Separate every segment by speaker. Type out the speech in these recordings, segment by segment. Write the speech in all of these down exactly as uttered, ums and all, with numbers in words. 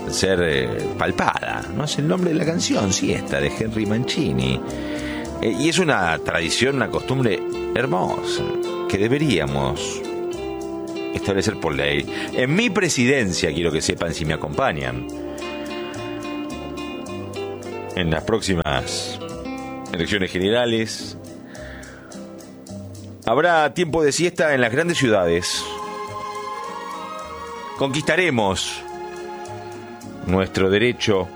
Speaker 1: ser eh, palpada, ¿no? Es el nombre de la canción, Siesta, de Henry Mancini. Eh, y es una tradición, una costumbre hermosa que deberíamos establecer por ley. En mi presidencia, quiero que sepan, si me acompañan en las próximas elecciones generales, habrá tiempo de siesta en las grandes ciudades. Conquistaremos nuestro derecho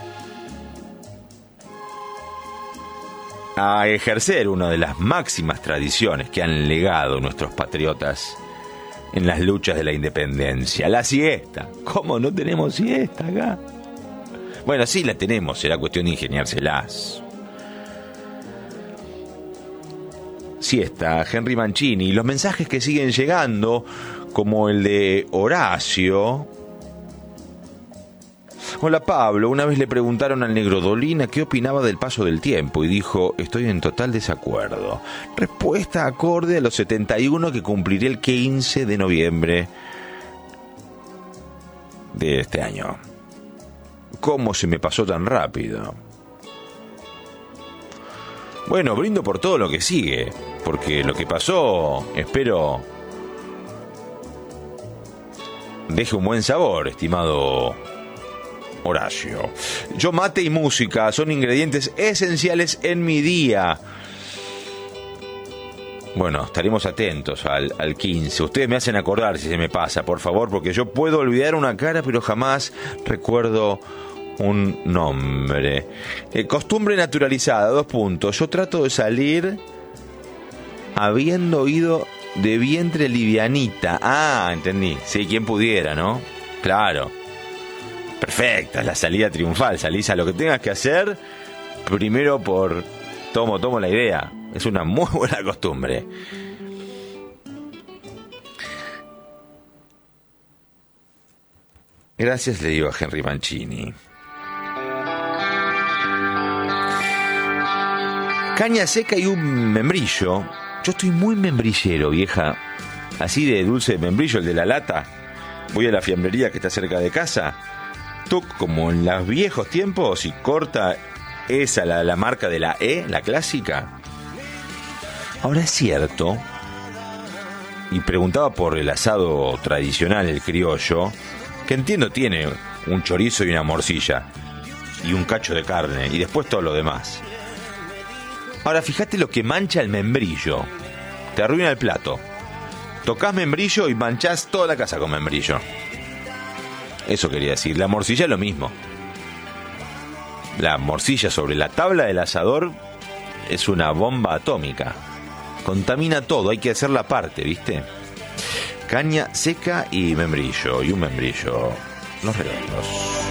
Speaker 1: a ejercer una de las máximas tradiciones que han legado nuestros patriotas en las luchas de la independencia, la siesta. ¿Cómo no tenemos siesta acá? Bueno, sí la tenemos, será cuestión de ingeniárselas. Siesta, Henry Mancini, y los mensajes que siguen llegando, como el de Horacio. Hola Pablo, una vez le preguntaron al negro Dolina qué opinaba del paso del tiempo y dijo: estoy en total desacuerdo. Respuesta acorde a los setenta y uno que cumpliré el quince de noviembre de este año. ¿Cómo se me pasó tan rápido? Bueno, brindo por todo lo que sigue, porque lo que pasó, espero, deje un buen sabor, estimado Horacio. Yo, mate y música son ingredientes esenciales en mi día. Bueno, estaremos atentos al, al quince. Ustedes me hacen acordar si se me pasa, por favor, porque yo puedo olvidar una cara, pero jamás recuerdo un nombre. Eh, costumbre naturalizada, dos puntos. Yo trato de salir habiendo oído de vientre livianita. Ah, entendí. Sí, quien pudiera, ¿no? Claro. Perfecta, es la salida triunfal. Salís a lo que tengas que hacer, primero por... Tomo, tomo la idea. Es una muy buena costumbre. Gracias, le digo a Henry Mancini. Caña seca y un membrillo. Yo estoy muy membrillero, vieja. Así de dulce de membrillo, el de la lata. Voy a la fiambrería que está cerca de casa. Tú, como en los viejos tiempos, y corta esa, la, la marca de la E, la clásica. Ahora es cierto, y preguntaba por el asado tradicional, el criollo, que entiendo tiene un chorizo y una morcilla, y un cacho de carne, y después todo lo demás. Ahora fíjate lo que mancha el membrillo. Te arruina el plato. Tocás membrillo y manchás toda la casa con membrillo. Eso quería decir. La morcilla es lo mismo. La morcilla sobre la tabla del asador es una bomba atómica. Contamina todo, hay que hacer la parte, ¿viste? Caña seca y membrillo. Y un membrillo. Los redondos.